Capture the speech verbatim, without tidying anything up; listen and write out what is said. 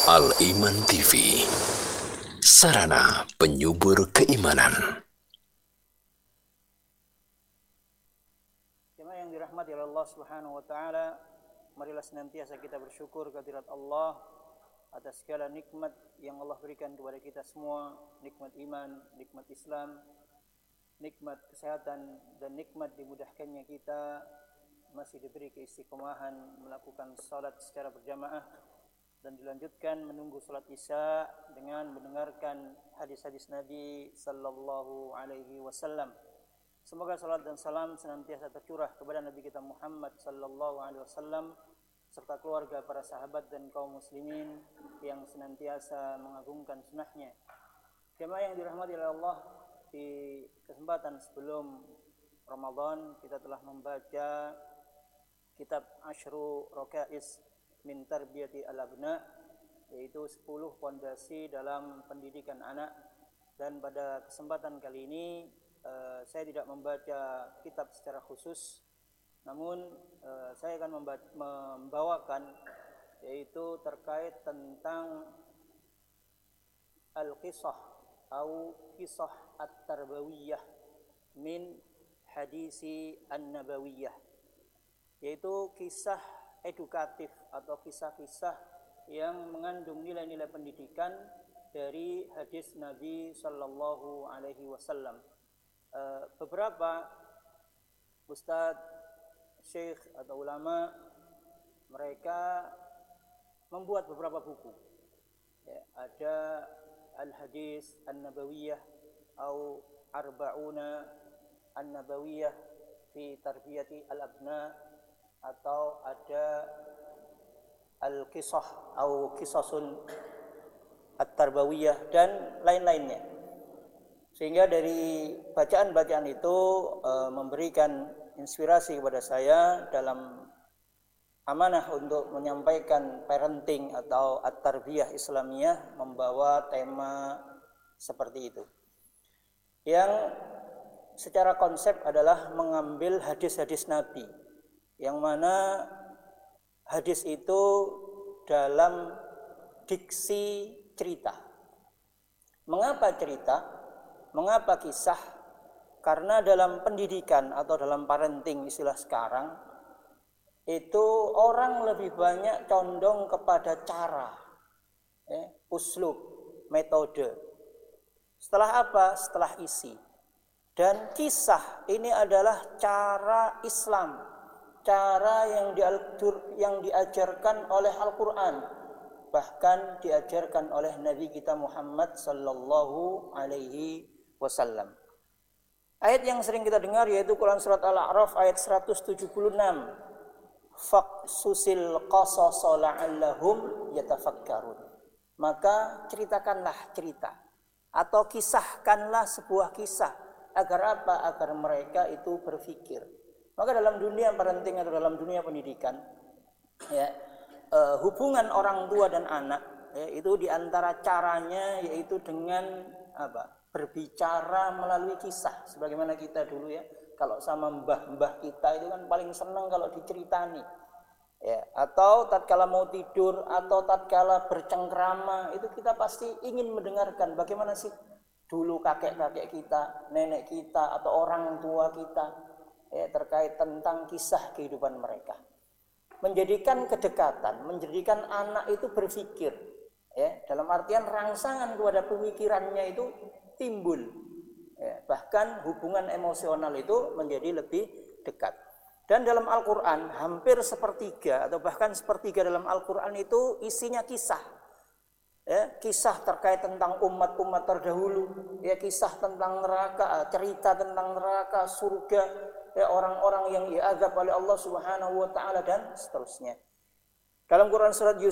Al-Iman T V, sarana penyubur keimanan. Jemaah yang dirahmati oleh Allah Subhanahu wa taala, marilah senantiasa kita bersyukur kehadirat Allah atas segala nikmat yang Allah berikan kepada kita semua, nikmat iman, nikmat Islam, nikmat kesehatan, dan nikmat dimudahkannya kita masih diberi keistiqomahan melakukan salat secara berjamaah dan dilanjutkan menunggu salat Isya dengan mendengarkan hadis-hadis Nabi sallallahu alaihi wasallam. Semoga salat dan salam senantiasa tercurah kepada Nabi kita Muhammad sallallahu alaihi wasallam serta keluarga, para sahabat dan kaum muslimin yang senantiasa mengagungkan sunnahnya. Jemaah yang dirahmati oleh Allah, di kesempatan sebelum Ramadan kita telah membaca kitab Asyru Rokais min Tarbiyati al-Abna, yaitu sepuluh pondasi dalam pendidikan anak. Dan pada kesempatan kali ini uh, saya tidak membaca kitab secara khusus, namun uh, saya akan membaca, membawakan yaitu terkait tentang al-qisah atau kisah at-tarbawiyah min hadisi an-nabawiyah, yaitu kisah edukatif atau kisah-kisah yang mengandung nilai-nilai pendidikan dari hadis Nabi sallallahu alaihi wasallam. Uh, beberapa ustadz, syekh atau ulama mereka membuat beberapa buku. Ya, ada Al-Hadis An-Nabawiyah atau Arba'una An-Nabawiyah fi Tarbiyati Al-Abna, atau ada Al-Qisah atau Qisasun At-Tarbawiyah dan lain-lainnya. Sehingga dari bacaan-bacaan itu e, memberikan inspirasi kepada saya dalam amanah untuk menyampaikan parenting atau at-tarbiyah Islamiyah, membawa tema seperti itu. Yang secara konsep adalah mengambil hadis-hadis Nabi, yang mana hadis itu dalam diksi cerita. Mengapa cerita? Mengapa kisah? Karena dalam pendidikan atau dalam parenting istilah sekarang, itu orang lebih banyak condong kepada cara, ya, uslub, metode. Setelah apa? Setelah isi. Dan kisah ini adalah cara Islam, cara yang diatur, yang diajarkan oleh Al-Quran, bahkan diajarkan oleh Nabi kita Muhammad sallallahu alaihi wasallam. Ayat yang sering kita dengar yaitu Quran surat Al-A'raf ayat seratus tujuh puluh enam. Faqsusil qasasa la'allahum yatafakkarun. Maka ceritakanlah cerita atau kisahkanlah sebuah kisah, agar apa? Agar mereka itu berpikir. Maka dalam dunia parenting atau dalam dunia pendidikan, ya, eh, hubungan orang tua dan anak, ya, itu diantara caranya yaitu dengan apa? Berbicara melalui kisah. Sebagaimana kita dulu, ya, kalau sama mbah-mbah kita itu kan paling senang kalau diceritani, ya. Atau tatkala mau tidur atau tatkala bercengkrama, itu kita pasti ingin mendengarkan bagaimana sih dulu kakek-kakek kita, nenek kita atau orang tua kita, ya, terkait tentang kisah kehidupan mereka. Menjadikan kedekatan, menjadikan anak itu berpikir, ya, dalam artian rangsangan kepada pemikirannya itu timbul, ya, bahkan hubungan emosional itu menjadi lebih dekat. Dan dalam Al-Quran hampir sepertiga atau bahkan sepertiga dalam Al-Quran itu isinya kisah, ya, kisah terkait tentang umat-umat terdahulu, ya, kisah tentang neraka, cerita tentang neraka, surga, ya, orang-orang yang diazab oleh Allah Subhanahu wa taala dan seterusnya. Dalam Quran surat